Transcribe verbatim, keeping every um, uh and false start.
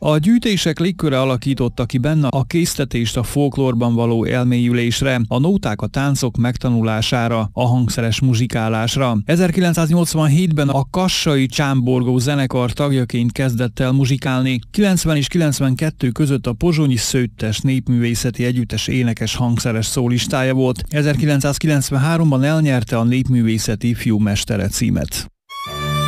A gyűjtések légköre alakította ki benne a késztetést a folklórban való elmélyülésre, a nóták a táncok megtanulására, a hangszeres muzsikálásra. ezerkilencszáznyolcvanhétben a kassai Csámborgó zenekar tagjaként kezdett el muzsikálni. kilencven és kilencvenkettő között a Pozsonyi Szőttes Népművészeti Együttes énekes hangszeres szólistája volt. ezerkilencszázkilencvenháromban elnyerte a Népművészeti Ifjú Mestere címet.